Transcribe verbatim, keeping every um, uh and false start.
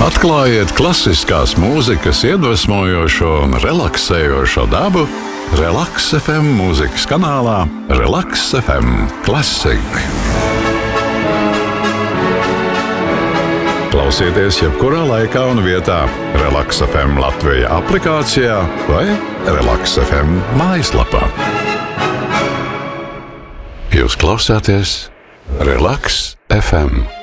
Atklājiet klasiskās mūzikas iedvesmojošo un relaksējošo dabu Relaks F M mūzikas kanālā Relaks F M Classic. Klausieties jebkurā laikā un vietā Relaks F M Latvija aplikācijā vai Relaks F M mājaslapā. Jūs klausāties Relaks F M.